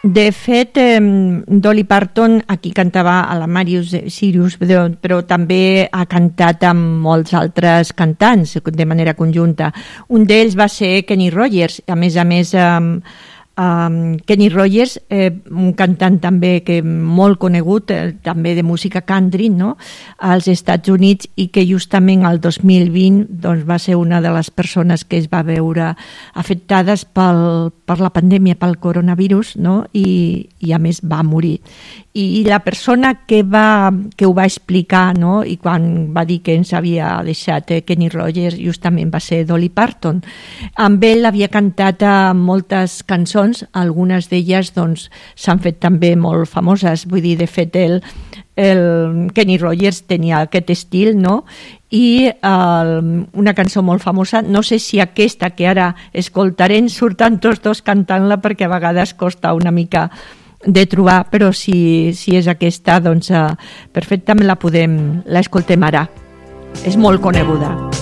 De fet, Dolly Parton aquí cantava a la Marius Sirius, però també ha cantat amb molts altres cantants de manera conjunta. Un d'ells va ser Kenny Rogers. A més, Kenny Rogers, un cantant també que molt conegut, també de música country, no? Als Estats Units, i que justament el 2020 doncs, va ser una de les persones que es va veure afectades per la pandèmia, pel coronavirus, no? I a més va morir. I la persona que ho va explicar, no? I quan va dir que ens havia deixat Kenny Rogers, justament va ser Dolly Parton. Amb ell havia cantat moltes cançons, algunes d'elles doncs, s'han fet també molt famoses. Vull dir, de fet, el Kenny Rogers tenia aquest estil, no? I una cançó molt famosa, no sé si aquesta que ara escoltarem surten tots dos cantant-la, perquè a vegades costa una mica de trobar, però si és aquesta, doncs perfectament la escoltem ara. És molt coneguda.